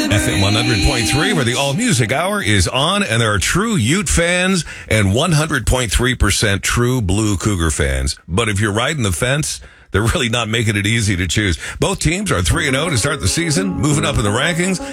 FM 100.3, where the All Music Hour is on, and there are true Ute fans and 100.3% true Blue Cougar fans. But if you're riding the fence, they're really not making it easy to choose. Both teams are 3-0 to start the season, moving up in the rankings.